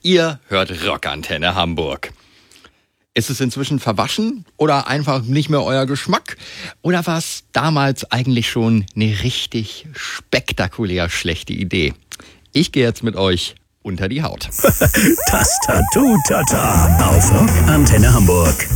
Ihr hört Rockantenne Hamburg. Ist es inzwischen verwaschen oder einfach nicht mehr euer Geschmack? Oder war es damals eigentlich schon eine richtig spektakulär schlechte Idee? Ich gehe jetzt mit euch unter die Haut. Das Tattoo-Tata auf Rockantenne Hamburg.